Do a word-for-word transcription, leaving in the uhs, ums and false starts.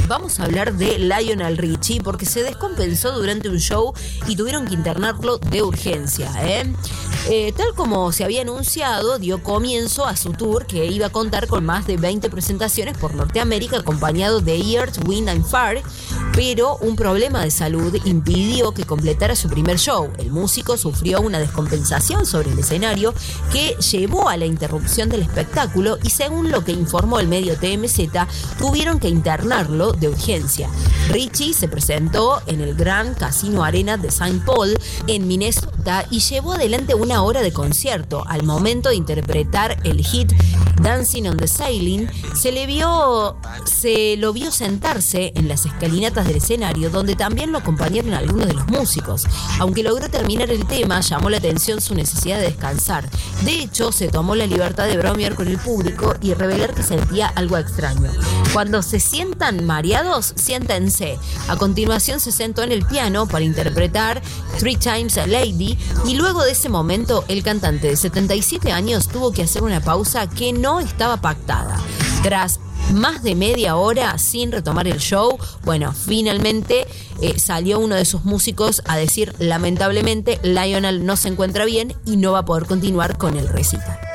vamos a hablar de Lionel Richie porque se descompensó durante un show y tuvieron que internarlo de urgencia. ¿eh? Eh, tal como se había anunciado, dio comienzo a su tour que iba a contar con más de veinte presentaciones por Norteamérica acompañado de Earth, Wind and Fire, pero un problema de salud impidió que completara su primer show. El músico sufrió una descompensación sobre el escenario que llevó a la interrupción del espectáculo y según lo que informó el medio T M Z, tuvieron que internarlo de urgencia. Richie se presentó en el Grand Casino Arena de Saint Paul en Minnesota y llevó adelante una hora de concierto. Al momento de interpretar el hit Dancing on the Ceiling, se le vio, se lo vio sentarse en las escalinatas del escenario, donde también lo acompañaron algunos de los músicos. Aunque logró terminar el tema, llamó la atención su necesidad de descansar. De hecho, se tomó la libertad de bromear con el público y revelar que sentía algo extraño. Cuando se sientan mareados, siéntense. A continuación se sentó en el piano para interpretar Three Times a Lady y luego de ese momento el cantante de setenta y siete años tuvo que hacer una pausa que no estaba pactada. Tras más de media hora sin retomar el show, bueno, finalmente eh, salió uno de sus músicos a decir lamentablemente Lionel no se encuentra bien y no va a poder continuar con el recital.